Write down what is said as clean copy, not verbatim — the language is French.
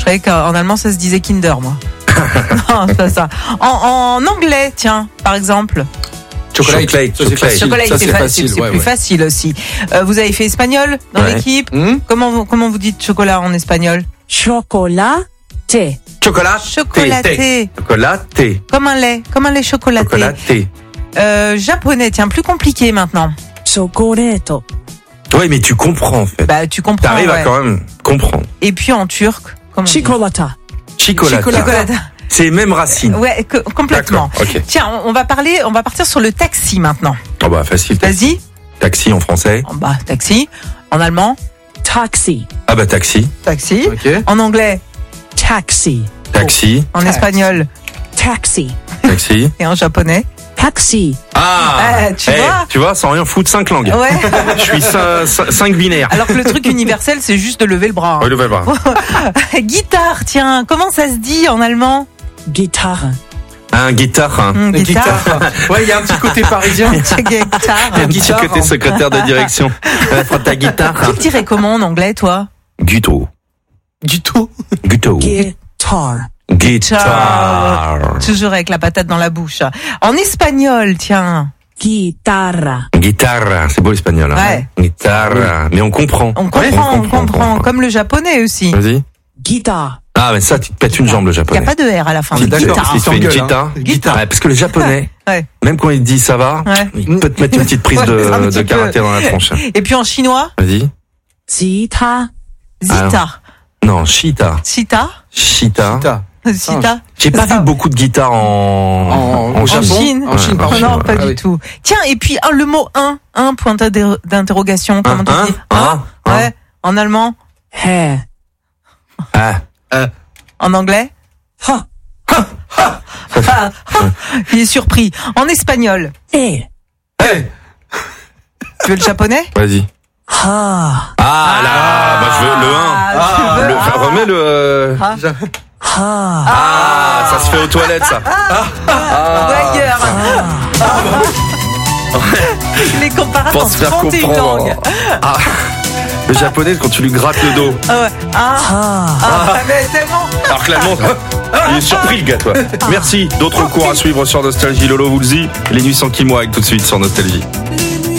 croyais qu'en allemand ça se disait Kinder, moi. Non, c'est pas ça. En anglais, tiens, par exemple. Chocolate. Chocolate, Ça, c'est facile. plus facile aussi. Vous avez fait espagnol dans l'équipe. Comment vous dites chocolat en espagnol? Chocolaté. Chocolaté. Chocolaté. Comme un lait chocolaté. Chocolaté. Japonais, tiens, plus compliqué maintenant. Chocoreto. Ouais, mais tu comprends en fait. Bah, tu comprends. T'arrives à quand même comprendre. Et puis en turc, comment on dit? Chicolata. Chocolata. C'est les mêmes racines. Ouais, complètement. D'accord, ok. Tiens, on va partir sur le taxi maintenant. Oh bah facile. Vas-y. Taxi en français. Oh, bah, taxi. En allemand. Taxi. Ah bah taxi. Taxi. Ok. En anglais. Taxi. Taxi. En espagnol. Taxi. Taxi. Et en japonais. Taxi. Ah. Tu vois sans rien foutre, 5 langues. Ouais. Je suis 5 binaires. Alors que le truc universel, c'est juste de lever le bras. Oui, levez le bras. Guitare, tiens, comment ça se dit en allemand? Guitare. Un guitare. Guitare. Ouais, il y a un petit côté parisien. Guitare. Un petit côté secrétaire de direction. Prends ta guitare. Tu le dirais comment en anglais, toi? Guito. Guito. Guitar. Guitare. Toujours avec la patate dans la bouche. En espagnol, tiens. Guitarra. Guitare. C'est beau l'espagnol. Hein. Ouais. Guitare. Mais on comprend. On comprend. Comme le japonais aussi. Vas-y. Guitare. Ah, mais ça, tu te pètes une jambe, le Il n'y japonais. a pas de R à la fin. C'est d'accord. Guitare. Si tu fais une S'engueule, guitare. Guitare. Ouais, parce que le japonais, Ouais. même quand il te dit ça va, Ouais. il peut te mettre une petite prise Ouais, un de petit peu. caractère dans la tronche. Et puis en chinois, Vas-y. Zita. Zita. Non, Chita. Sita. Chita. Sita. J'ai pas vu beaucoup de guitares en En Japon. Chine. En Chine, pardon. Non, pas Ah du oui. tout. Tiens, et puis le mot un point d'interrogation. Comment tu dis? Ouais. En allemand. He. Ah. En anglais. Ha. Il est surpris. En espagnol. E. Tu veux le japonais? Vas-y. Ha. Ah là, moi je veux le 1. Remets le. Ah, ça se fait aux toilettes, ça. D'ailleurs. Les comparations Pour se faire 31 comprendre. langues. Ah. Le japonais, quand tu lui grattes le dos. Ah ouais. Mais tellement. Alors que l'allemand, il est surpris, le gars, toi. Merci. D'autres cours à suivre sur Nostalgie. Lolo vous le dit. Les nuits sans Kimoa, tout de suite sur Nostalgie.